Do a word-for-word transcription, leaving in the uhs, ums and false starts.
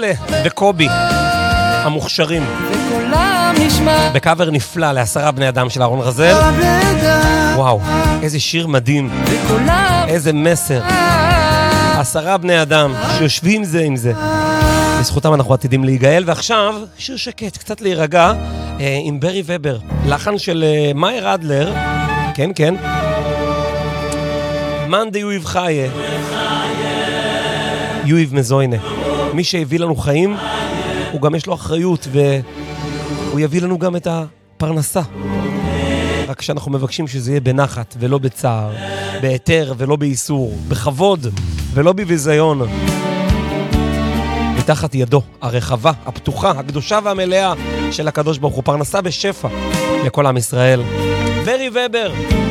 וקובי המוכשרים בקאבר נפלא לעשרה בני אדם של אהרון רזל. וואו, איזה שיר מדהים, איזה מסר. עשרה בני אדם שיושבים זה עם זה, בזכותם אנחנו עתידים להיגאל. ועכשיו שיר שקט, קצת להירגע, עם ברי ובר, לחן של מאיר אדלר. כן כן, מאן דיוב חיה יויב מזוינה. מי שהביא לנו חיים, הוא גם יש לו אחריות, והוא יביא לנו גם את הפרנסה. רק שאנחנו מבקשים שזה יהיה בנחת ולא בצער, בהיתר ולא באיסור, בכבוד ולא בביזיון. מתחת ידו הרחבה, הפתוחה, הקדושה והמלאה של הקדוש ברוך הוא, פרנסה בשפע לכל עם ישראל. ברי ובר.